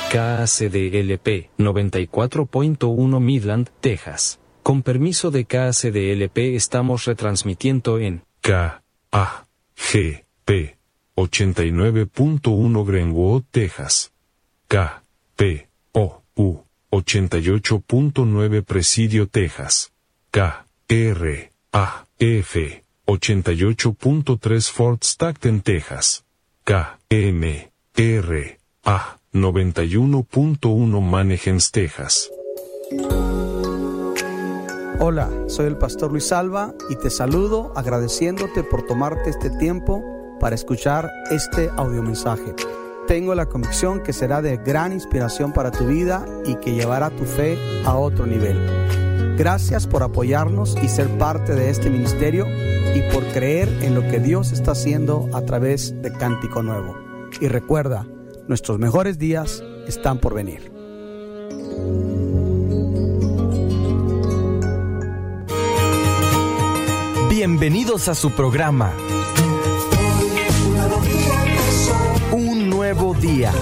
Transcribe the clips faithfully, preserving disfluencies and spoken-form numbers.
K A C D L P noventa y cuatro punto uno Midland, Texas. Con permiso de K A C D L P estamos retransmitiendo en K A G P ochenta y nueve punto uno Greenwood, Texas. K P O U ochenta y ocho punto nueve Presidio, Texas. K R A F ochenta y ocho punto tres Fort Stockton, Texas. K M R A noventa y uno punto uno Manheim, Texas. Hola, soy el pastor Luis Alva y te saludo agradeciéndote por tomarte este tiempo para escuchar este audiomensaje. Tengo la convicción que será de gran inspiración para tu vida y que llevará tu fe a otro nivel. Gracias por apoyarnos y ser parte de este ministerio y por creer en lo que Dios está haciendo a través de Cántico Nuevo. Y recuerda, nuestros mejores días están por venir. Bienvenidos a su programa Un Nuevo Día.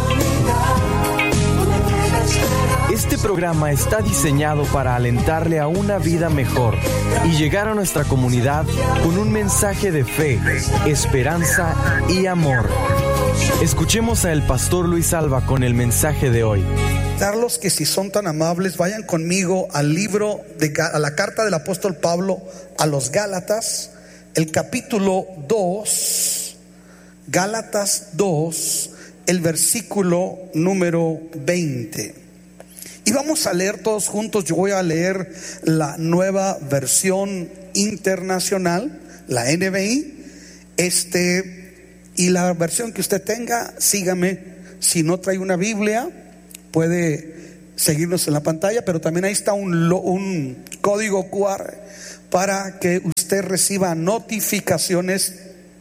Este programa está diseñado para alentarle a una vida mejor y llegar a nuestra comunidad con un mensaje de fe, esperanza y amor. Escuchemos a el pastor Luis Alva con el mensaje de hoy. Carlos, que si son tan amables, vayan conmigo al libro, de, a la carta del apóstol Pablo a los Gálatas, el capítulo dos, Gálatas dos, el versículo número veinte. Y vamos a leer todos juntos. Yo voy a leer la nueva versión internacional, la N B I, este... Y la versión que usted tenga, sígame. Si no trae una Biblia, puede seguirnos en la pantalla, pero también ahí está un, un código Q R para que usted reciba notificaciones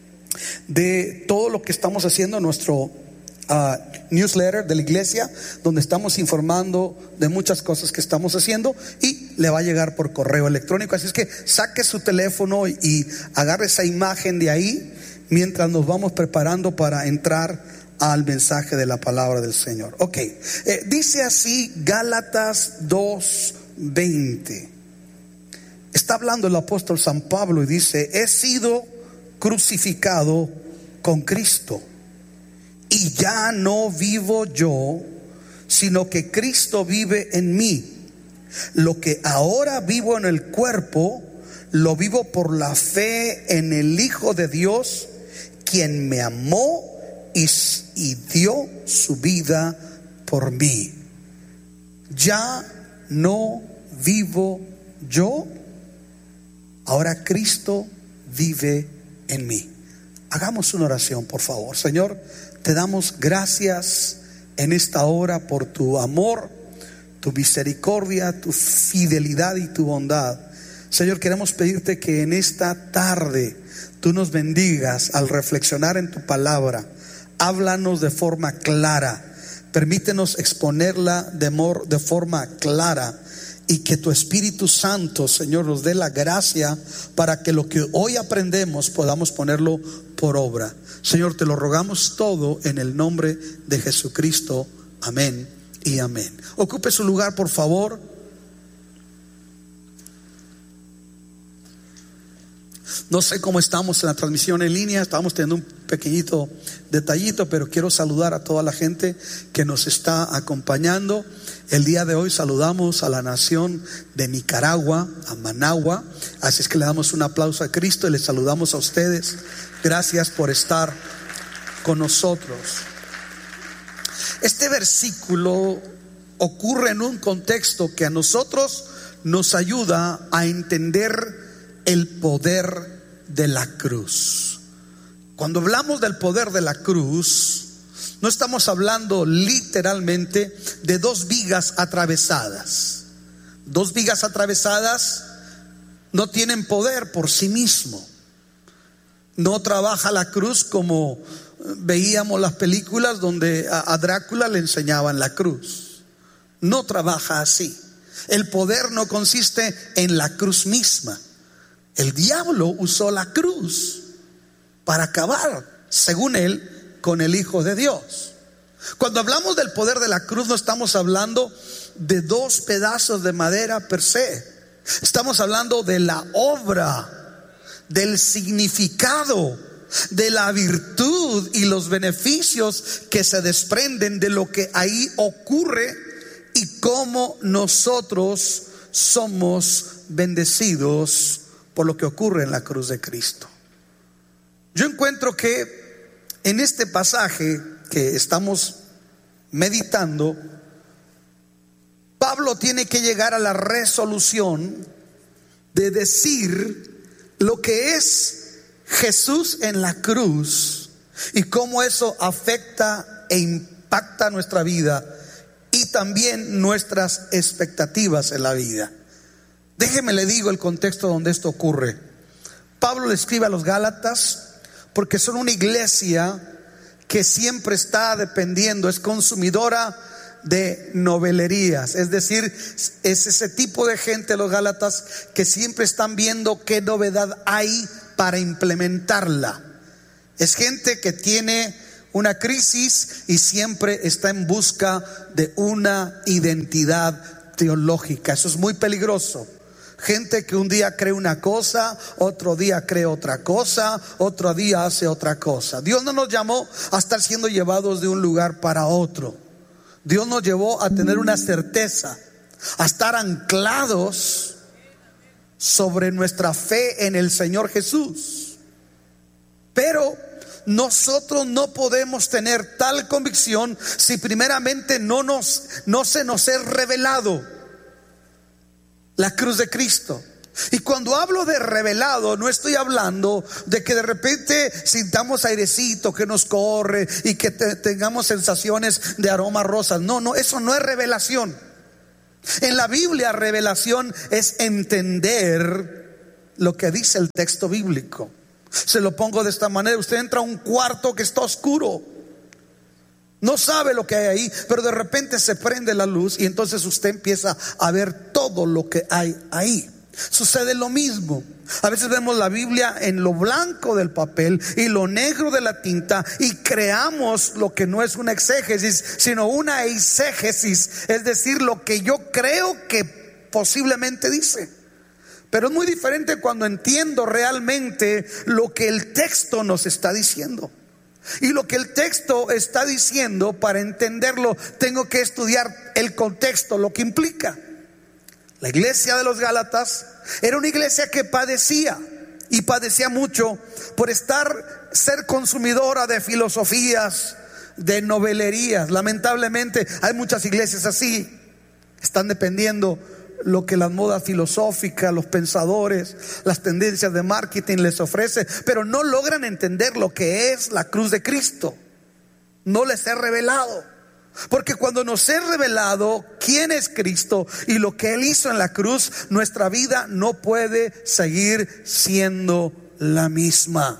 de todo lo que estamos haciendo en nuestro uh, newsletter de la iglesia, donde estamos informando de muchas cosas que estamos haciendo y le va a llegar por correo electrónico. Así es que saque su teléfono y, y agarre esa imagen de ahí mientras nos vamos preparando para entrar al mensaje de la palabra del Señor. Ok, eh, dice así Gálatas dos veinte. Está hablando el apóstol San Pablo y dice: he sido crucificado con Cristo, y ya no vivo yo, sino que Cristo vive en mí. Lo que ahora vivo en el cuerpo, lo vivo por la fe en el Hijo de Dios, quien me amó y, y dio su vida por mí. Ya no vivo yo, ahora Cristo vive en mí. Hagamos una oración, por favor. Señor, te damos gracias en esta hora por tu amor, tu misericordia, tu fidelidad y tu bondad. Señor, queremos pedirte que en esta tarde tú nos bendigas al reflexionar en tu palabra. Háblanos de forma clara, permítenos exponerla de, amor, de forma clara, y que tu Espíritu Santo, Señor, nos dé la gracia para que lo que hoy aprendemos podamos ponerlo por obra. Señor, te lo rogamos todo en el nombre de Jesucristo. Amén y amén. Ocupe su lugar, por favor. No sé cómo estamos en la transmisión en línea. Estamos teniendo un pequeñito detallito, pero quiero saludar a toda la gente que nos está acompañando. El día de hoy saludamos a la nación de Nicaragua, a Managua. Así es que le damos un aplauso a Cristo y les saludamos a ustedes. Gracias por estar con nosotros. Este versículo ocurre en un contexto que a nosotros nos ayuda a entender el poder de la cruz. Cuando hablamos del poder de la cruz, no estamos hablando literalmente de dos vigas atravesadas. Dos vigas atravesadas no tienen poder por sí mismo. No trabaja la cruz como veíamos las películas donde a Drácula le enseñaban la cruz. No trabaja así. El poder no consiste en la cruz misma. El diablo usó la cruz para acabar, según él, con el Hijo de Dios. Cuando hablamos del poder de la cruz, no estamos hablando de dos pedazos de madera per se. Estamos hablando de la obra, del significado, de la virtud y los beneficios que se desprenden de lo que ahí ocurre y cómo nosotros somos bendecidos por lo que ocurre en la cruz de Cristo. Yo encuentro que en este pasaje que estamos meditando, Pablo tiene que llegar a la resolución de decir lo que es Jesús en la cruz y cómo eso afecta e impacta nuestra vida y también nuestras expectativas en la vida. Déjeme le digo el contexto donde esto ocurre. Pablo le escribe a los Gálatas porque son una iglesia que siempre está dependiendo, es consumidora de novelerías, es decir, es ese tipo de gente, los Gálatas, que siempre están viendo qué novedad hay para implementarla. Es gente que tiene una crisis y siempre está en busca de una identidad teológica. Eso es muy peligroso. Gente que un día cree una cosa, otro día cree otra cosa, otro día hace otra cosa. Dios no nos llamó a estar siendo llevados de un lugar para otro. Dios nos llevó a tener una certeza, a estar anclados sobre nuestra fe en el Señor Jesús. Pero nosotros no podemos tener tal convicción si primeramente no nos, no se nos es revelado la cruz de Cristo. Y cuando hablo de revelado, no estoy hablando de que de repente sintamos airecito que nos corre y que te, tengamos sensaciones de aroma rosas. No, no, eso no es revelación. En la Biblia, revelación es entender lo que dice el texto bíblico. Se lo pongo de esta manera: usted entra a un cuarto que está oscuro, no sabe lo que hay ahí, pero de repente se prende la luz y entonces usted empieza a ver todo lo que hay ahí. Sucede lo mismo. A veces vemos la Biblia en lo blanco del papel y lo negro de la tinta y creamos lo que no es una exégesis, sino una eisegesis, es decir, lo que yo creo que posiblemente dice. Pero es muy diferente cuando entiendo realmente lo que el texto nos está diciendo. Y lo que el texto está diciendo, para entenderlo, tengo que estudiar el contexto, lo que implica. La iglesia de los Gálatas era una iglesia que padecía, y padecía mucho por estar, ser consumidora de filosofías, de novelerías. Lamentablemente hay muchas iglesias así, están dependiendo lo que las modas filosóficas, los pensadores, las tendencias de marketing les ofrece, pero no logran entender lo que es la cruz de Cristo. No les es revelado, porque cuando nos es revelado quién es Cristo y lo que Él hizo en la cruz, nuestra vida no puede seguir siendo la misma.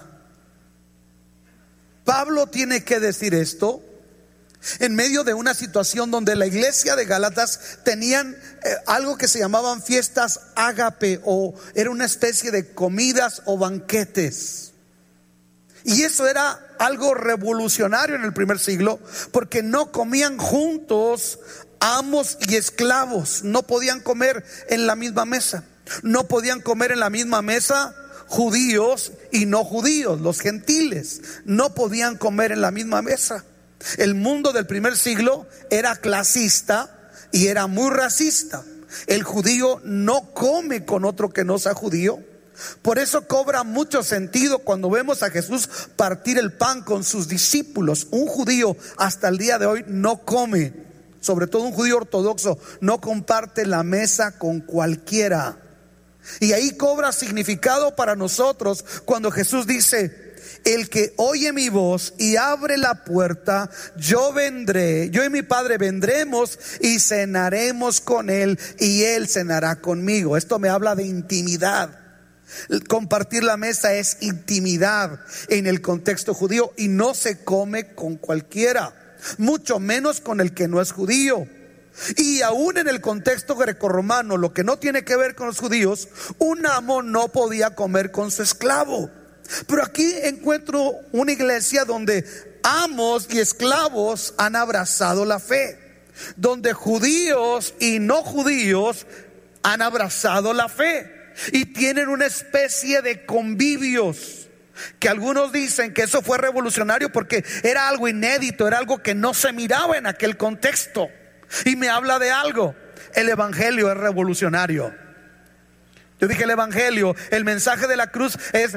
Pablo tiene que decir esto en medio de una situación donde la iglesia de Gálatas tenían eh, algo que se llamaban fiestas ágape, o era una especie de comidas o banquetes. Y eso era algo revolucionario en el primer siglo, porque no comían juntos amos y esclavos. No podían comer en la misma mesa. No podían comer en la misma mesa judíos y no judíos, los gentiles. No podían comer en la misma mesa. El mundo del primer siglo era clasista y era muy racista. El judío no come con otro que no sea judío. Por eso cobra mucho sentido cuando vemos a Jesús partir el pan con sus discípulos. Un judío hasta el día de hoy no come, sobre todo un judío ortodoxo, no comparte la mesa con cualquiera. Y ahí cobra significado para nosotros cuando Jesús dice: el que oye mi voz y abre la puerta, yo vendré, yo y mi Padre vendremos y cenaremos con él y él cenará conmigo. Esto me habla de intimidad. Compartir la mesa es intimidad en el contexto judío, y no se come con cualquiera, mucho menos con el que no es judío. Y aún en el contexto grecorromano, lo que no tiene que ver con los judíos, un amo no podía comer con su esclavo. Pero aquí encuentro una iglesia donde amos y esclavos han abrazado la fe, donde judíos y no judíos han abrazado la fe y tienen una especie de convivios, que algunos dicen que eso fue revolucionario porque era algo inédito, era algo que no se miraba en aquel contexto. Y me habla de algo: el evangelio es revolucionario. Yo dije el evangelio, el mensaje de la cruz es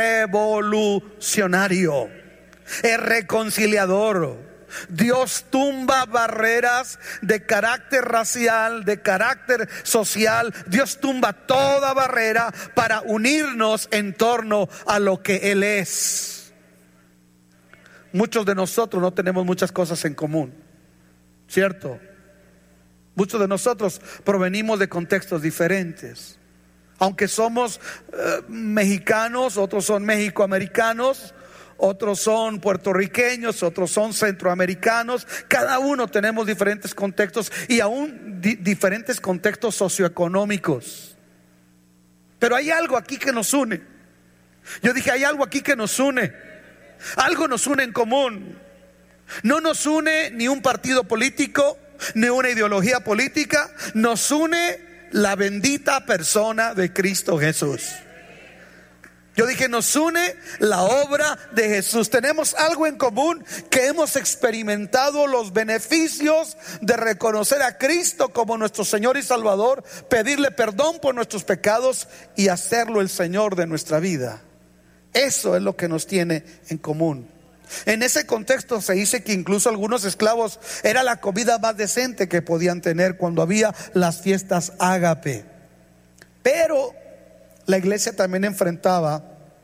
revolucionario, es reconciliador. Dios tumba barreras de carácter racial, de carácter social. Dios tumba toda barrera para unirnos en torno a lo que Él es. Muchos de nosotros no tenemos muchas cosas en común, ¿cierto? Muchos de nosotros provenimos de contextos diferentes. Aunque somos eh, mexicanos, otros son mexicoamericanos, otros son puertorriqueños, otros son centroamericanos. Cada uno tenemos diferentes contextos y aún di- diferentes contextos socioeconómicos. Pero hay algo aquí que nos une. Yo dije, hay algo aquí que nos une. Algo nos une en común. No nos une ni un partido político, ni una ideología política. Nos une la bendita persona de Cristo Jesús. Yo dije, nos une la obra de Jesús. Tenemos algo en común, que hemos experimentado los beneficios de reconocer a Cristo como nuestro Señor y Salvador, pedirle perdón por nuestros pecados y hacerlo el Señor de nuestra vida. Eso es lo que nos tiene en común. En ese contexto se dice que incluso algunos esclavos era la comida más decente que podían tener cuando había las fiestas ágape. Pero la iglesia también enfrentaba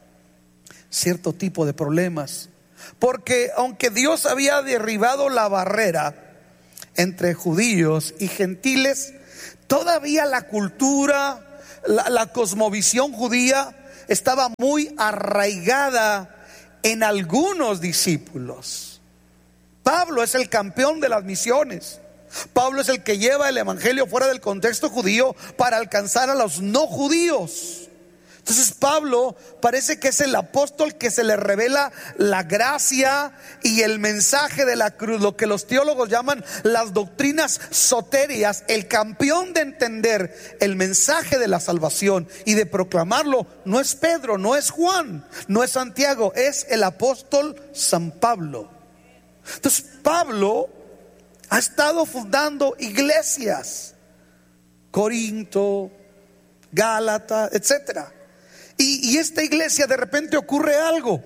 cierto tipo de problemas, porque aunque Dios había derribado la barrera entre judíos y gentiles, todavía la cultura, la, la cosmovisión judía estaba muy arraigada en algunos discípulos. Pablo es el campeón de las misiones. Pablo es el que lleva el evangelio fuera del contexto judío para alcanzar a los no judíos. Entonces Pablo parece que es el apóstol que se le revela la gracia y el mensaje de la cruz, lo que los teólogos llaman las doctrinas soterias. El campeón de entender el mensaje de la salvación y de proclamarlo no es Pedro, no es Juan, no es Santiago, es el apóstol San Pablo. Entonces Pablo ha estado fundando iglesias, Corinto, Gálata, etcétera. Y, y esta iglesia de repente ocurre algo.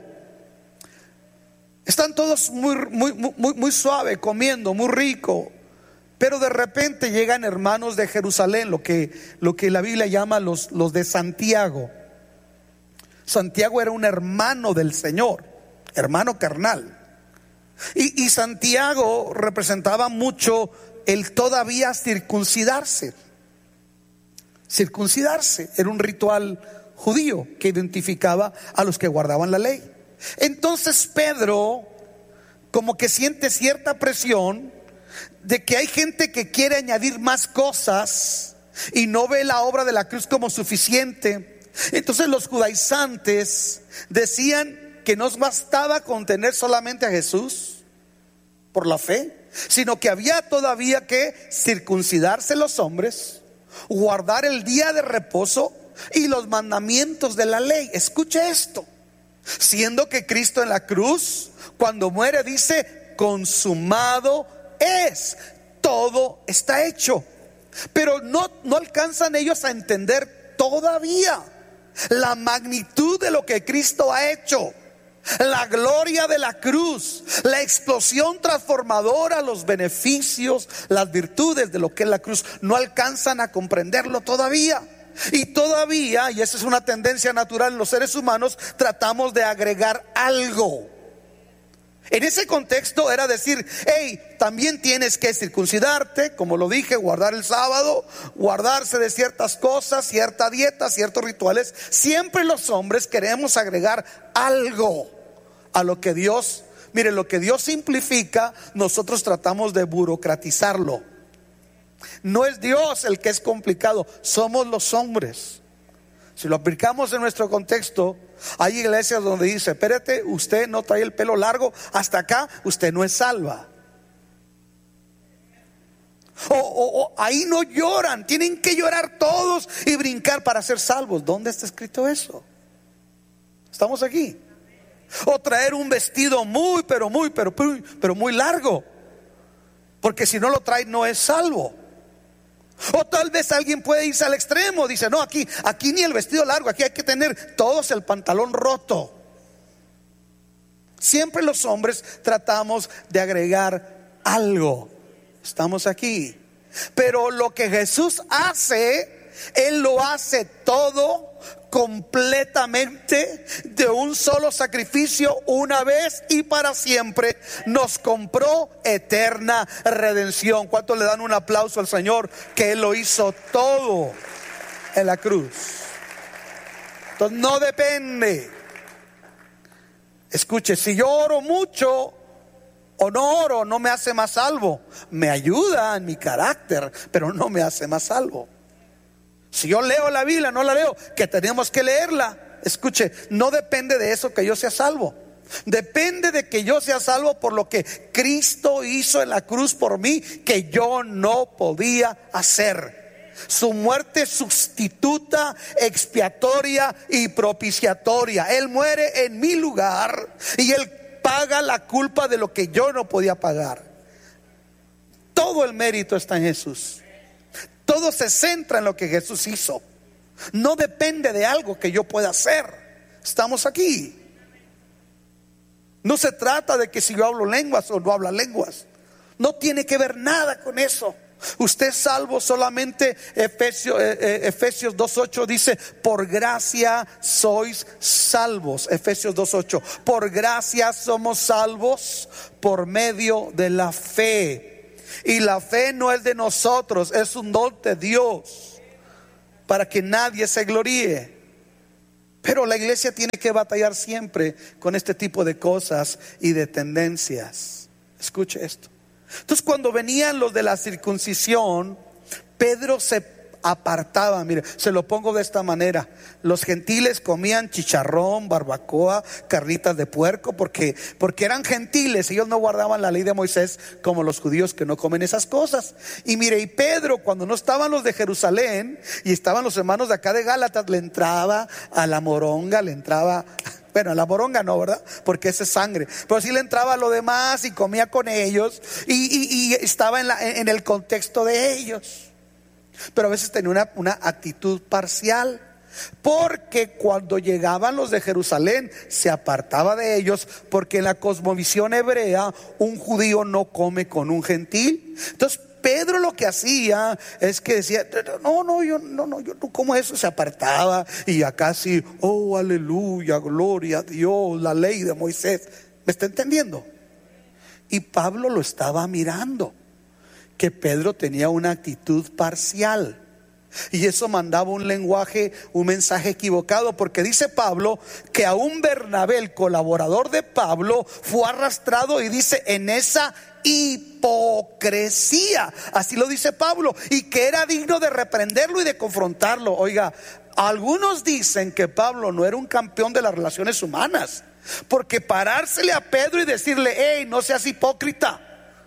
Están todos muy, muy, muy, muy suave, comiendo, muy rico. Pero de repente llegan hermanos de Jerusalén, lo que, lo que la Biblia llama los, los de Santiago. Santiago era un hermano del Señor, hermano carnal. Y, y Santiago representaba mucho el todavía circuncidarse. Circuncidarse era un ritual judío que identificaba a los que guardaban la ley. Entonces Pedro como que siente cierta presión de que hay gente que quiere añadir más cosas y no ve la obra de la cruz como suficiente. Entonces los judaizantes decían que no bastaba con tener solamente a Jesús por la fe, sino que había todavía que circuncidarse los hombres, guardar el día de reposo y los mandamientos de la ley. Escuche esto: siendo que Cristo en la cruz, cuando muere, dice: consumado es, todo está hecho. Pero no, no alcanzan ellos a entender todavía la magnitud de lo que Cristo ha hecho, la gloria de la cruz, la explosión transformadora, los beneficios, las virtudes de lo que es la cruz. No alcanzan a comprenderlo todavía. Y todavía, y esa es una tendencia natural en los seres humanos, tratamos de agregar algo. En ese contexto era decir: hey, también tienes que circuncidarte, como lo dije, guardar el sábado, guardarse de ciertas cosas, cierta dieta, ciertos rituales. Siempre los hombres queremos agregar algo a lo que Dios, mire, lo que Dios simplifica, nosotros tratamos de burocratizarlo. No es Dios el que es complicado, somos los hombres. Si lo aplicamos en nuestro contexto, hay iglesias donde dice: espérate, usted no trae el pelo largo hasta acá, usted no es salva. O, o, o ahí no lloran, tienen que llorar todos y brincar para ser salvos. ¿Dónde está escrito eso? Estamos aquí. O traer un vestido muy, pero muy, pero, pero muy largo, porque si no lo trae no es salvo. O tal vez alguien puede irse al extremo, dice: no, aquí, aquí ni el vestido largo, aquí hay que tener todos el pantalón roto. Siempre los hombres tratamos de agregar algo. Estamos aquí. Pero lo que Jesús hace, Él lo hace todo completamente, de un solo sacrificio, una vez y para siempre. Nos compró eterna redención. ¿Cuántos le dan un aplauso al Señor que Él lo hizo todo en la cruz? Entonces no depende. Escuche, si yo oro mucho o no oro, no me hace más salvo. Me ayuda en mi carácter, pero no me hace más salvo. Si yo leo la Biblia, no la leo, que tenemos que leerla. Escuche, no depende de eso que yo sea salvo. Depende de que yo sea salvo por lo que Cristo hizo en la cruz por mí, que yo no podía hacer. Su muerte sustituta, expiatoria y propiciatoria. Él muere en mi lugar y Él paga la culpa de lo que yo no podía pagar. Todo el mérito está en Jesús. Todo se centra en lo que Jesús hizo. No depende de algo que yo pueda hacer. Estamos aquí. No se trata de que si yo hablo lenguas o no hablo lenguas. No tiene que ver nada con eso. Usted es salvo solamente. Efesios, eh, Efesios dos ocho dice: por gracia sois salvos. Efesios dos ocho. Por gracia somos salvos por medio de la fe. Y la fe no es de nosotros, es un don de Dios, para que nadie se gloríe. Pero la iglesia tiene que batallar siempre con este tipo de cosas y de tendencias. Escuche esto. Entonces, cuando venían los de la circuncisión, Pedro se apartaba. Mire, se lo pongo de esta manera: los gentiles comían chicharrón, barbacoa, carnitas de puerco, porque, porque eran gentiles. Ellos no guardaban la ley de Moisés como los judíos, que no comen esas cosas. Y mire, y Pedro, cuando no estaban los de Jerusalén y estaban los hermanos de acá de Gálatas, le entraba a la moronga, le entraba... Bueno, a la moronga no, ¿verdad? Porque esa es sangre. Pero sí le entraba a lo demás y comía con ellos. Y, y, y estaba en, la, en el contexto de ellos. Pero a veces tenía una, una actitud parcial, porque cuando llegaban los de Jerusalén se apartaba de ellos, porque en la cosmovisión hebrea un judío no come con un gentil. Entonces Pedro lo que hacía es que decía: no, no, yo no, no, yo no como eso. Se apartaba y acá sí: oh, aleluya, gloria a Dios, la ley de Moisés. ¿Me está entendiendo? Y Pablo lo estaba mirando, que Pedro tenía una actitud parcial, y eso mandaba un lenguaje, un mensaje equivocado, porque dice Pablo que aún Bernabé, el colaborador de Pablo, fue arrastrado, y dice: en esa hipocresía, así lo dice Pablo, y que era digno de reprenderlo y de confrontarlo. Oiga, algunos dicen que Pablo no era un campeón de las relaciones humanas, porque parársele a Pedro y decirle: hey, no seas hipócrita.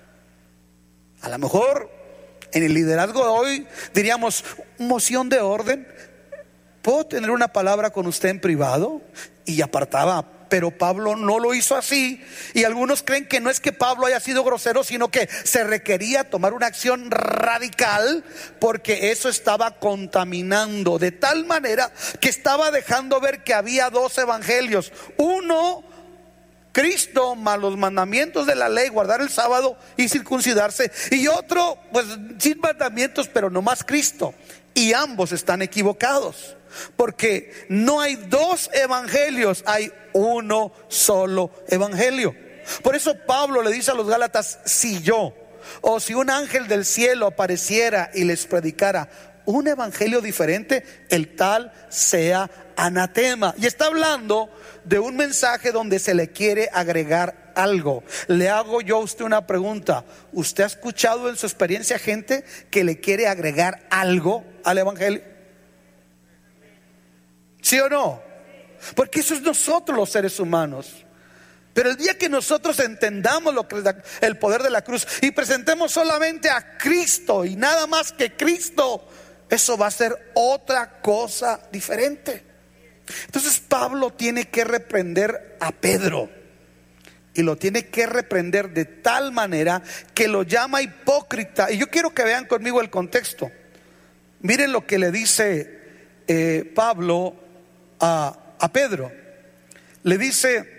A lo mejor en el liderazgo de hoy diríamos: moción de orden, ¿puedo tener una palabra con usted en privado? Y apartaba. Pero Pablo no lo hizo así. Y algunos creen que no es que Pablo haya sido grosero, sino que se requería tomar una acción radical, porque eso estaba contaminando, de tal manera que estaba dejando ver que había dos evangelios. Uno, Cristo más los mandamientos de la ley, guardar el sábado y circuncidarse. Y otro, pues sin mandamientos, pero no más Cristo. Y ambos están equivocados, porque no hay dos evangelios, hay uno solo evangelio. Por eso Pablo le dice a los Gálatas: si yo, o si un ángel del cielo apareciera y les predicara un evangelio diferente, el tal sea anatema. Y está hablando de un mensaje donde se le quiere agregar algo. Le hago yo a usted una pregunta: ¿usted ha escuchado en su experiencia gente que le quiere agregar algo al evangelio? ¿Sí o no? Porque eso es nosotros los seres humanos. Pero el día que nosotros entendamos lo que es el poder de la cruz y presentemos solamente a Cristo y nada más que Cristo, eso va a ser otra cosa diferente. Entonces Pablo tiene que reprender a Pedro, y lo tiene que reprender de tal manera que lo llama hipócrita. Y yo quiero que vean conmigo el contexto. Miren lo que le dice eh, Pablo a, a Pedro. Le dice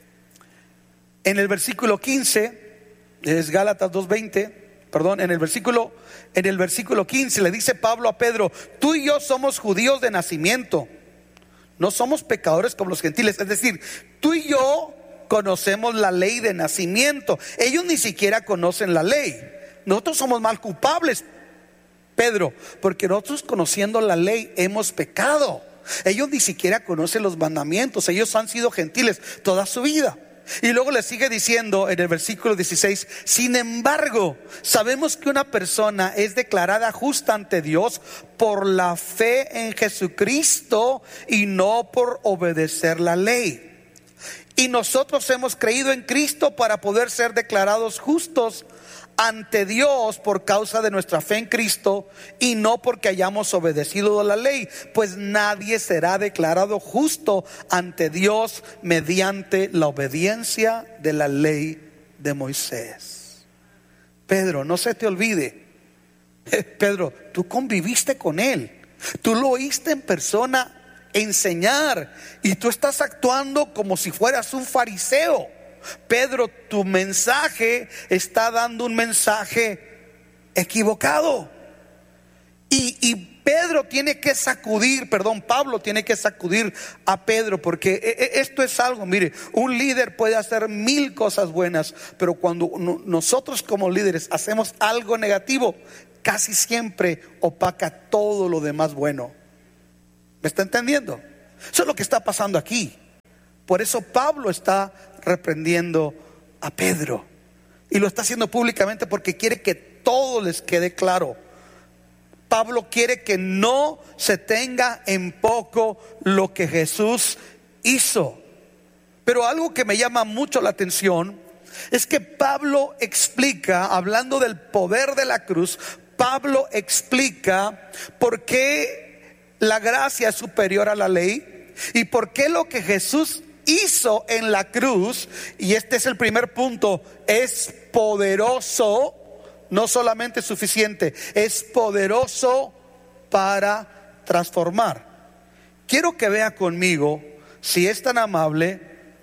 en el versículo quince, es Gálatas dos veinte, perdón, en el versículo en el versículo quince le dice Pablo a Pedro: tú y yo somos judíos de nacimiento, no somos pecadores como los gentiles. Es decir, tú y yo conocemos la ley de nacimiento. Ellos ni siquiera conocen la ley. Nosotros somos más culpables, Pedro, porque nosotros, conociendo la ley, hemos pecado. Ellos ni siquiera conocen los mandamientos. Ellos han sido gentiles toda su vida. Y luego le sigue diciendo en el versículo dieciséis: sin embargo, sabemos que una persona es declarada justa ante Dios por la fe en Jesucristo y no por obedecer la ley. Y nosotros hemos creído en Cristo para poder ser declarados justos ante Dios por causa de nuestra fe en Cristo, y no porque hayamos obedecido la ley, pues nadie será declarado justo ante Dios mediante la obediencia de la ley de Moisés. Pedro, no se te olvide, Pedro, tú conviviste con él, tú lo oíste en persona enseñar, y tú estás actuando como si fueras un fariseo. Pedro, tu mensaje está dando un mensaje equivocado. Y, y Pedro tiene que sacudir, perdón, Pablo tiene que sacudir a Pedro, porque esto es algo, mire, un líder puede hacer mil cosas buenas, pero cuando nosotros como líderes hacemos algo negativo, casi siempre opaca todo lo demás bueno. ¿Me está entendiendo? Eso es lo que está pasando aquí. Por eso Pablo está reprendiendo a Pedro, y lo está haciendo públicamente porque quiere que todo les quede claro. Pablo quiere que no se tenga en poco lo que Jesús hizo. Pero algo que me llama mucho la atención es que Pablo explica, hablando del poder de la cruz, Pablo explica por qué la gracia es superior a la ley y por qué lo que Jesús hizo en la cruz, y este es el primer punto, es poderoso, no solamente suficiente, es poderoso para transformar. Quiero que vea conmigo, si es tan amable,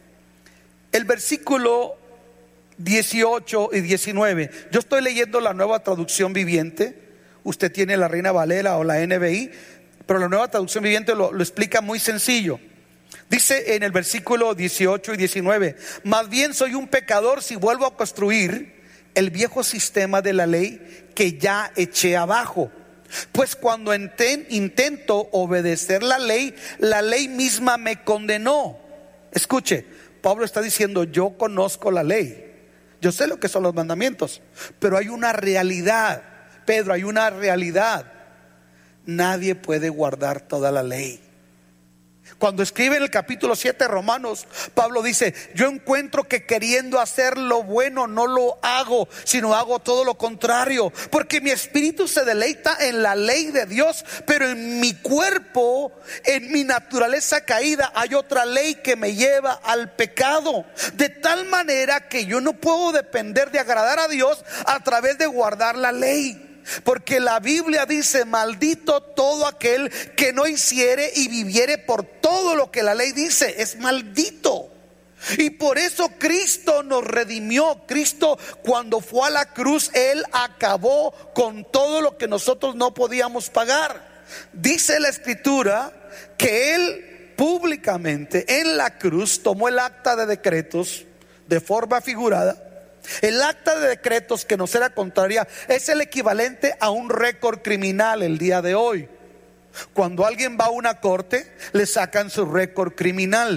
el versículo dieciocho y diecinueve. Yo estoy leyendo la Nueva Traducción Viviente. Usted tiene la Reina Valera o la N B I, pero la Nueva Traducción Viviente lo, lo explica muy sencillo. Dice en el versículo dieciocho y diecinueve: más bien soy un pecador si vuelvo a construir el viejo sistema de la ley que ya eché abajo. Pues cuando enten, intento obedecer la ley, la ley misma me condenó. Escuche, Pablo está diciendo: yo conozco la ley, yo sé lo que son los mandamientos, pero hay una realidad, Pedro, hay una realidad. Nadie puede guardar toda la ley. Cuando escribe en el capítulo siete de Romanos, Pablo dice: yo encuentro que queriendo hacer lo bueno no lo hago, sino hago todo lo contrario, porque mi espíritu se deleita en la ley de Dios, pero en mi cuerpo, en mi naturaleza caída, hay otra ley que me lleva al pecado, de tal manera que yo no puedo depender de agradar a Dios a través de guardar la ley. Porque la Biblia dice: maldito todo aquel que no hiciere y viviere por todo lo que la ley dice. Es maldito. Y por eso Cristo nos redimió. Cristo, cuando fue a la cruz, Él acabó con todo lo que nosotros no podíamos pagar. Dice la Escritura que Él públicamente en la cruz tomó el acta de decretos de forma figurada. El acta de decretos que nos era contraria es el equivalente a un récord criminal el día de hoy. Cuando alguien va a una corte, le sacan su récord criminal.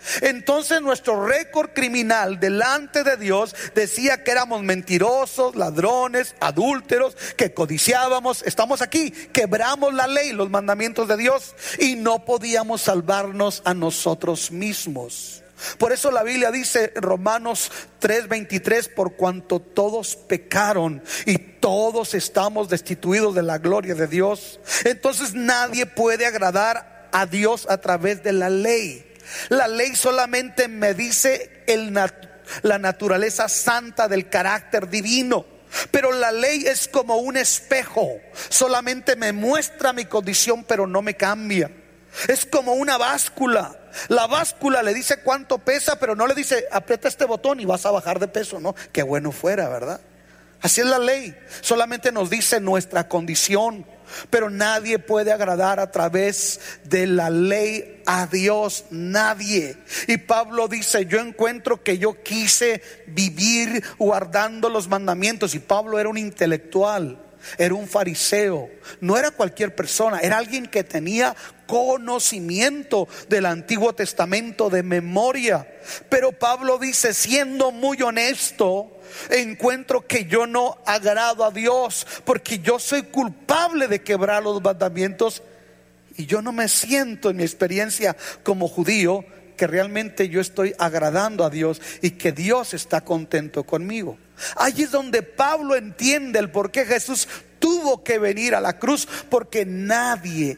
Entonces nuestro récord criminal delante de Dios decía que éramos mentirosos, ladrones, adúlteros, que codiciábamos. Estamos aquí, quebramos la ley, los mandamientos de Dios, y no podíamos salvarnos a nosotros mismos. Por eso la Biblia dice en Romanos tres veintitrés: por cuanto todos pecaron y todos estamos destituidos de la gloria de Dios. Entonces nadie puede agradar a Dios a través de la ley. La ley solamente me dice el nat- la naturaleza santa del carácter divino. Pero la ley es como un espejo, solamente me muestra mi condición, pero no me cambia. Es como una báscula. La báscula le dice cuánto pesa, pero no le dice aprieta este botón y vas a bajar de peso. No, qué bueno fuera, ¿verdad? Así es la ley, solamente nos dice nuestra condición. Pero nadie puede agradar a través de la ley a Dios, nadie. Y Pablo dice: yo encuentro que yo quise vivir guardando los mandamientos. Y Pablo era un intelectual, era un fariseo, no era cualquier persona, era alguien que tenía conocimiento del Antiguo Testamento de memoria. Pero Pablo dice, siendo muy honesto, encuentro que yo no agrado a Dios, porque yo soy culpable de quebrar los mandamientos, y yo no me siento en mi experiencia como judío que realmente yo estoy agradando a Dios y que Dios está contento conmigo. Allí es donde Pablo entiende el por qué Jesús tuvo que venir a la cruz, porque nadie,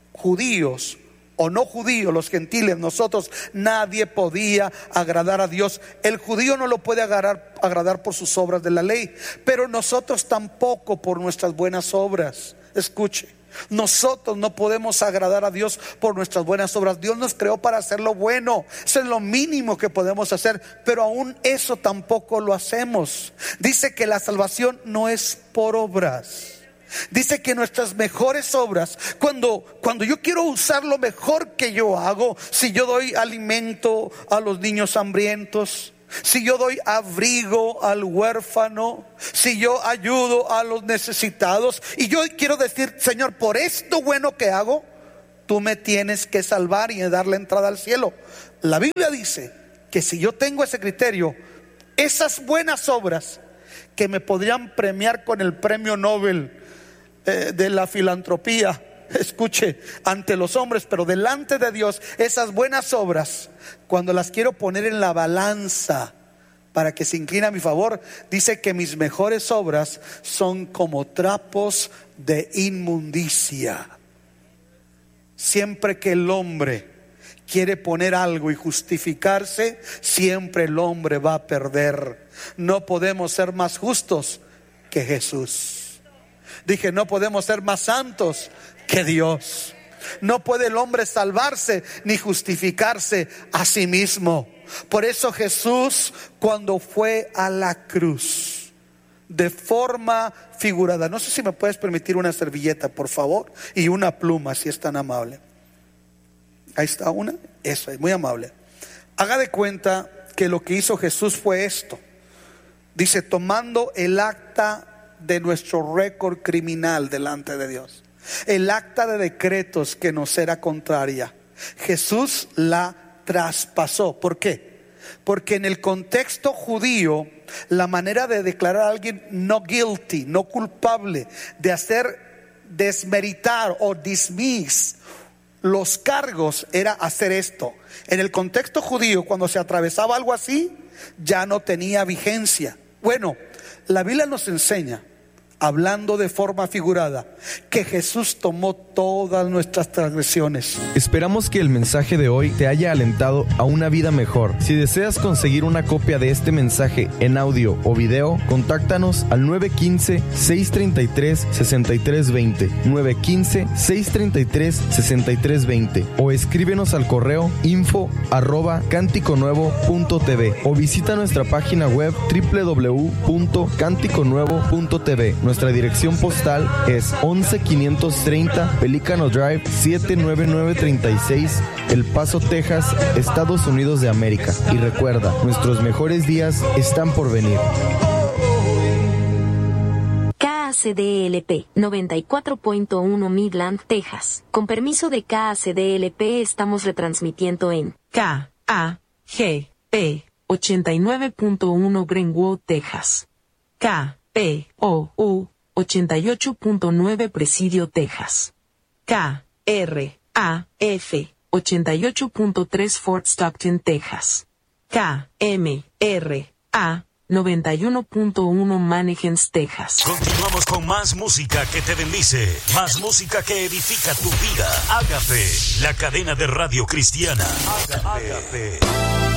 judíos o no judíos, los gentiles, nosotros, nadie podía agradar a Dios. El judío no lo puede agradar, agradar por sus obras de la ley, pero nosotros tampoco por nuestras buenas obras. Escuche, nosotros no podemos agradar a Dios por nuestras buenas obras. Dios nos creó para hacer lo bueno, eso es lo mínimo que podemos hacer, pero aún eso tampoco lo hacemos. Dice que la salvación no es por obras. Dice que nuestras mejores obras, cuando, cuando yo quiero usar lo mejor que yo hago, si yo doy alimento a los niños hambrientos, si yo doy abrigo al huérfano, si yo ayudo a los necesitados, y yo quiero decir, Señor, por esto bueno que hago, tú me tienes que salvar y dar la entrada al cielo. La Biblia dice que si yo tengo ese criterio, esas buenas obras que me podrían premiar con el premio Nobel eh, de la filantropía, escuche, ante los hombres, pero delante de Dios, esas buenas obras, cuando las quiero poner en la balanza para que se incline a mi favor, dice que mis mejores obras son como trapos de inmundicia. Siempre que el hombre quiere poner algo y justificarse, siempre el hombre va a perder. No podemos ser más justos que Jesús. Dije, no podemos ser más santos que Dios. No puede el hombre salvarse ni justificarse a sí mismo. Por eso Jesús, cuando fue a la cruz, de forma figurada, no sé si me puedes permitir una servilleta, por favor, y una pluma, si es tan amable. Ahí está una, eso es muy amable. Haga de cuenta que lo que hizo Jesús fue esto. Dice, tomando el acta de nuestro récord criminal delante de Dios, el acta de decretos que nos era contraria, Jesús la traspasó. ¿Por qué? Porque en el contexto judío, la manera de declarar a alguien no guilty, no culpable, de hacer desmeritar o dismiss los cargos, era hacer esto. En el contexto judío, cuando se atravesaba algo así, ya no tenía vigencia. Bueno, la Biblia nos enseña, hablando de forma figurada, que Jesús tomó todas nuestras transgresiones. Esperamos que el mensaje de hoy te haya alentado a una vida mejor. Si deseas conseguir una copia de este mensaje en audio o video, contáctanos al nueve uno cinco, seis tres tres, seis tres dos cero, nueve uno cinco, seis tres tres, seis tres dos cero, o escríbenos al correo info arroba cántico nuevo punto t v o visita nuestra página web doble u doble u doble u punto cántico nuevo punto t v. Nuestra dirección postal es once quinientos treinta Pelicano Drive siete nueve nueve tres seis, El Paso, Texas, Estados Unidos de América. Y recuerda, nuestros mejores días están por venir. K A C D L P noventa y cuatro punto uno Midland, Texas. Con permiso de K A C D L P estamos retransmitiendo en K A G P ochenta y nueve punto uno Greenwood, Texas. K P O U ochenta y ocho punto nueve Presidio, Texas. K R A F ochenta y ocho punto tres Fort Stockton, Texas. K M R A noventa y uno punto uno Mannequins, Texas. Continuamos con más música que te bendice, más música que edifica tu vida. Ágape, la cadena de radio cristiana. Ágape.